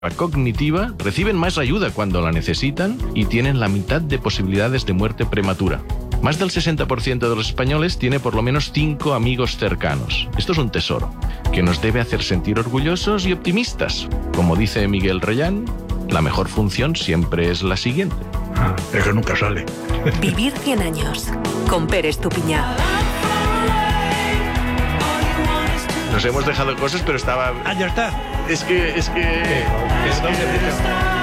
cognitiva, reciben más ayuda cuando la necesitan y tienen la mitad de posibilidades de muerte prematura. Más del 60% de los españoles tiene por lo menos 5 amigos cercanos. Esto es un tesoro que nos debe hacer sentir orgullosos y optimistas. Como dice Miguel Reyán, la mejor función siempre es la siguiente. Es que nunca sale. Vivir 100 años con Pere Estupiñán. Nos hemos dejado cosas, pero estaba... Ah, ya está. Es que...